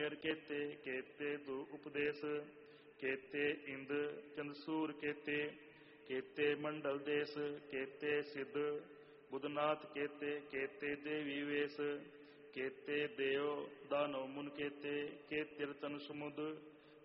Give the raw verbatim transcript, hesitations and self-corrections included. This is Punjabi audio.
ਨਿਰ ਕੇਤੇ ਕੇਤੇ ਦੂ ਉਪਦੇਸ ਕੇਤੇ ਇੰਦ ਚੰਦਸੂਰ ਕੇਤੇ ਕੇਤੇ ਮੰਡਲ ਦੇਸ ਕੇਤੇ ਸਿੱਧ ਬੁੱਧਨਾਥ ਕੇਤੇ ਕੇਤੇ ਦੇਵੀ ਵੇਸ ਕੇਤੇ ਦੇਵ ਦਾਨੋ ਮੁਨ ਕੇਤੇ ਕੇਤੇ ਰਤਨ ਸਮੁਦ